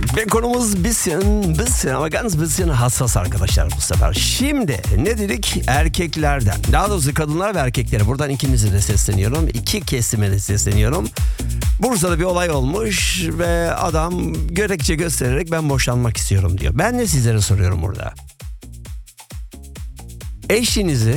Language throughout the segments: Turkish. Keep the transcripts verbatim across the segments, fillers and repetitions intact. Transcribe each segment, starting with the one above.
Ve konumuz bisschen, bisschen ama ganz bisschen hassas arkadaşlar bu sefer. Şimdi ne dedik? Erkeklerden. Daha doğrusu kadınlar ve erkeklere. Buradan ikinize de sesleniyorum. İki kesime de sesleniyorum. Bursa'da bir olay olmuş ve adam gerekçe göstererek ben boşanmak istiyorum diyor. Ben de sizlere soruyorum burada. Eşinizi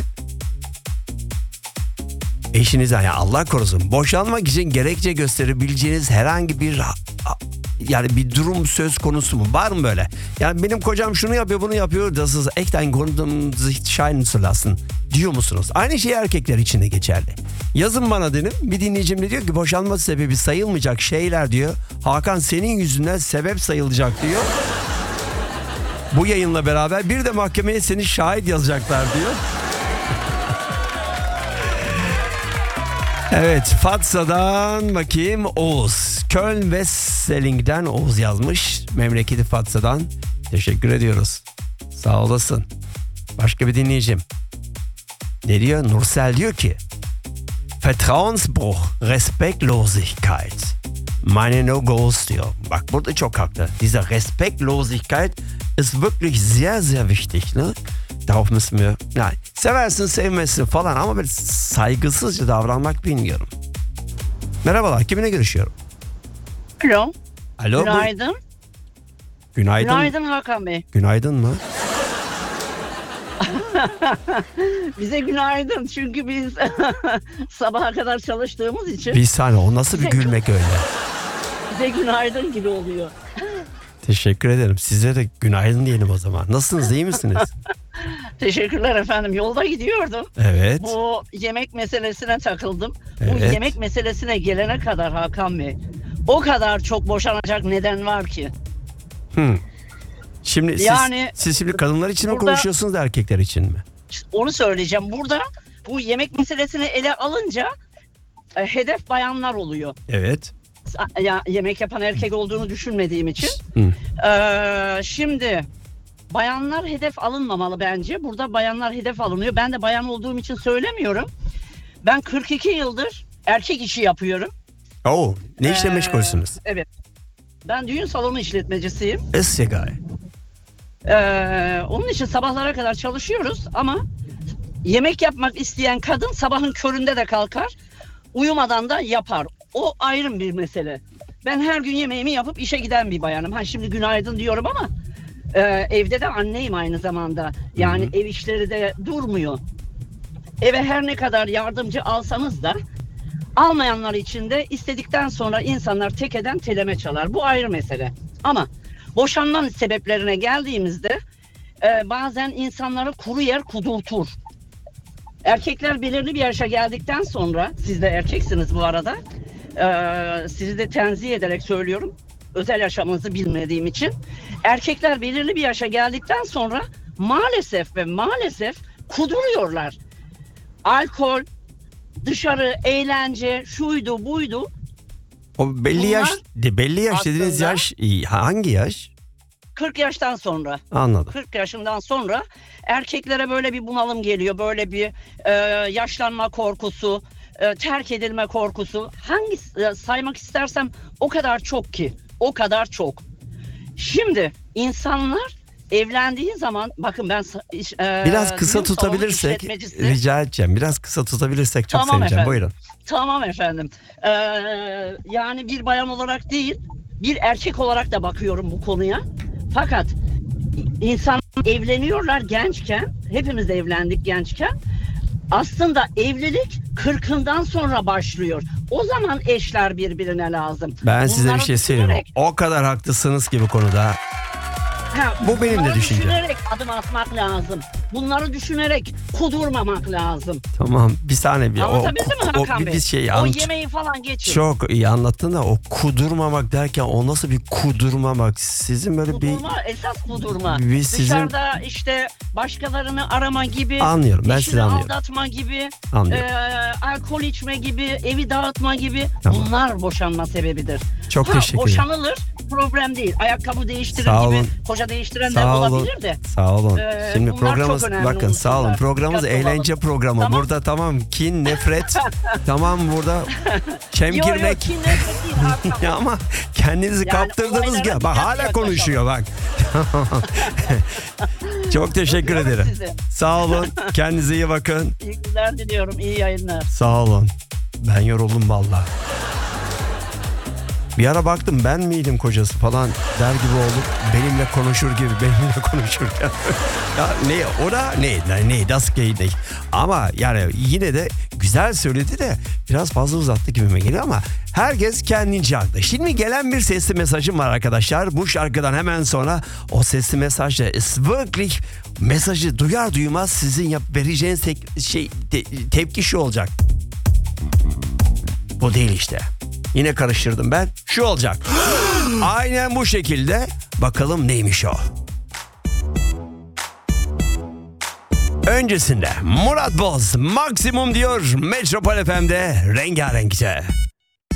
Eşinize ya Allah korusun boşanmak için gerekçe gösterebileceğiniz herhangi bir yani bir durum söz konusu mu? Var mı böyle? Yani benim kocam şunu yapıyor bunu yapıyor. Das ist echt ein Grund, um sich scheiden zu lassen diyor musunuz? Aynı şey erkekler için de geçerli. Yazın bana dedim. Bir dinleyicim de diyor ki boşanma sebebi sayılmayacak şeyler diyor. Hakan senin yüzünden sebep sayılacak diyor. Bu yayınla beraber bir de mahkemeye seni şahit yazacaklar diyor. Evet, Fatsa'dan bakayım Oğuz. Köln Wesseling'den Oğuz yazmış. Memleketi Fatsa'dan. Teşekkür ediyoruz. Sağ olasın. Başka bir dinleyicim. Ne diyor? Nursel diyor ki Vertrauensbruch, Respektlosigkeit. Meine No-Gos diyor. Bak burada çok haklı. Diese Respektlosigkeit ist wirklich sehr sehr wichtig, ne? Darauf müssen wir, yani seversin sevmezsin falan ama böyle saygısızca davranmak bilmiyorum. Merhabalar, kiminle görüşüyorum? Alo. Alo. Günaydın. Bu... Günaydın. Günaydın Hakan Bey. Günaydın mı? Bize günaydın çünkü biz sabaha kadar çalıştığımız için. Bir saniye, o nasıl bir gülmek öyle? Bize günaydın gibi oluyor. Teşekkür ederim. Size de günaydın diyelim o zaman. Nasılsınız, iyi misiniz? Teşekkürler efendim. Yolda gidiyordum. Evet. Bu yemek meselesine takıldım. Evet. Bu yemek meselesine gelene kadar Hakan Bey, o kadar çok boşanacak neden var ki. Hmm. Şimdi siz, yani, siz şimdi kadınlar için mi burada, konuşuyorsunuz, erkekler için mi? Onu söyleyeceğim. Burada bu yemek meselesini ele alınca e, hedef bayanlar oluyor. Evet. Ya, yemek yapan erkek olduğunu düşünmediğim için. Ee, şimdi bayanlar hedef alınmamalı bence. Burada bayanlar hedef alınıyor. Ben de bayan olduğum için söylemiyorum. Ben kırk iki yıldır erkek işi yapıyorum. Oo, ne işle ee, meşgulsünüz? Evet. Ben düğün salonu işletmecisiyim. Essegal. Ee, onun için sabahlara kadar çalışıyoruz ama yemek yapmak isteyen kadın sabahın köründe de kalkar. Uyumadan da yapar. O ayrı bir mesele. Ben her gün yemeğimi yapıp işe giden bir bayanım. Ha şimdi günaydın diyorum ama e, evde de anneyim aynı zamanda. Yani Hı-hı. ev işleri de durmuyor. Eve her ne kadar yardımcı alsanız da almayanlar için de istedikten sonra insanlar tekeden teleme çalar. Bu ayrı mesele. Ama boşanma sebeplerine geldiğimizde e, bazen insanları kuru yer kudurtur. Erkekler belirli bir yaşa geldikten sonra, siz de erkeksiniz bu arada, Ee, sizi de tenzih ederek söylüyorum, özel yaşamınızı bilmediğim için. Erkekler belirli bir yaşa geldikten sonra maalesef ve maalesef kuduruyorlar. Alkol, dışarı, eğlence, şuydu buydu. O belli Bunlar yaş, belli yaş dediğiniz yaş hangi yaş? kırk yaştan sonra. Anladım. kırk yaşından sonra erkeklere böyle bir bunalım geliyor, böyle bir e, yaşlanma korkusu, terk edilme korkusu, hangi saymak istersem o kadar çok ki, o kadar çok. Şimdi insanlar evlendiği zaman, bakın ben e, biraz kısa tutabilirsek rica edeceğim. Biraz kısa tutabilirsek çok tamam seveceğim. Efendim. Buyurun. Tamam efendim. Ee, yani bir bayan olarak değil, bir erkek olarak da bakıyorum bu konuya. Fakat insanlar evleniyorlar gençken, hepimiz evlendik gençken. Aslında evlilik kırkından sonra başlıyor. O zaman eşler birbirine lazım. Ben Bunları size bir şey söyleyeyim. Düşünerek... O kadar haklısınız ki bu konuda. Ha, bu benim de düşüncem. Düşünerek adım atmak lazım. Bunları düşünerek kudurmamak lazım. Tamam, bir saniye. Bir, Anlatabildim mi Hakan o, Bey? Bir şey, o anlat- yemeği falan geçin. Çok iyi anlattın da o kudurmamak derken o nasıl bir kudurmamak? Sizin böyle kudurma, bir... esas kudurma. Bir sizin... Dışarıda işte başkalarını arama gibi. Anlıyorum, ben sizi anlıyorum. aldatma gibi. Anlıyorum. E, alkol içme gibi, evi dağıtma gibi. Tamam. Bunlar boşanma sebebidir. Çok ha, teşekkür ederim. Boşanılır, problem değil. Ayakkabı değiştirir Sağ gibi, olun. koca değiştirenler Sağ olun. olabilir de. Sağ olun. Ee, Şimdi bunlar programımız programımız önemli bakın sağ olun unsurlar. programımız Dikkatli olalım. eğlence programı. Tamam. Burada tamam kin, nefret, tamam burada Yok çemkirmek. yok kin nefret değil Hakan. Ya ama kendinizi Yani kaptırdınız olaylara ya. Bak dikkatli hala yaklaşalım. konuşuyor bak. Çok teşekkür Öpüyorum ederim. sizi. Sağ olun. Kendinize iyi bakın. İyi günler diliyorum. İyi yayınlar. Sağ olun. Ben yoruldum vallahi. Bir ara baktım ben miydim kocası falan der gibi oldum. Benimle konuşur gibi benimle konuşurken. Ya ne o da ne ne ne das ne. Ama yani yine de güzel söyledi de biraz fazla uzattı gibime geliyor ama herkes kendince haklı. Şimdi gelen bir sesli mesajım var arkadaşlar. Bu şarkıdan hemen sonra o sesli mesajda es wirklich mesajı duyar duymaz sizin yap vereceğiniz tek, şey te, tepki şu olacak. Bu değil işte. Yine karıştırdım ben. Şu olacak. Aynen bu şekilde. Bakalım neymiş o. Öncesinde Murat Boz maksimum diyor Metropol F M'de rengarenkte.